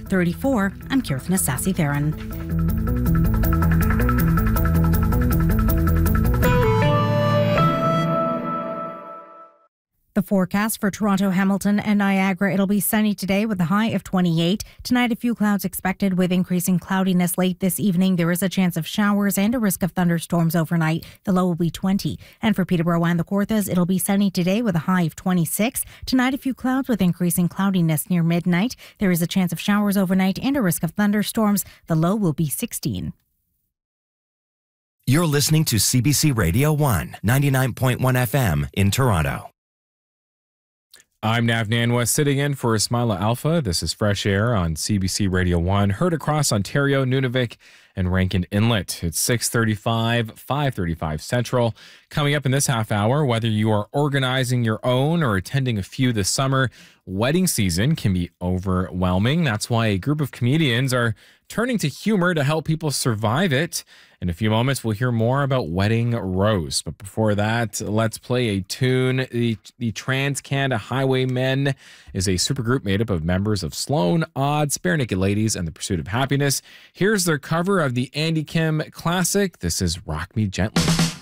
34. I'm Kirthna Sassy-Theron. The forecast for Toronto, Hamilton and Niagara, it'll be sunny today with a high of 28. Tonight, a few clouds expected with increasing cloudiness late this evening. There is a chance of showers and a risk of thunderstorms overnight. The low will be 20. And for Peterborough and the Kawarthas, it'll be sunny today with a high of 26. Tonight, a few clouds with increasing cloudiness near midnight. There is a chance of showers overnight and a risk of thunderstorms. The low will be 16. You're listening to CBC Radio 1, 99.1 FM in Toronto. I'm Nav Nanwa, sitting in for Ismaila Alpha. This is Fresh Air on CBC Radio 1, heard across Ontario, Nunavik, and Rankin Inlet. It's 6:35, 5:35 Central. Coming up in this half hour, whether you are organizing your own or attending a few this summer, wedding season can be overwhelming. That's why a group of comedians are turning to humor to help people survive it. In a few moments, we'll hear more about Wedding Rose. But before that, let's play a tune. The Trans Canada Highwaymen is a supergroup made up of members of Sloan, Odds, Bare Naked Ladies, and The Pursuit of Happiness. Here's their cover of the Andy Kim classic. This is Rock Me Gently.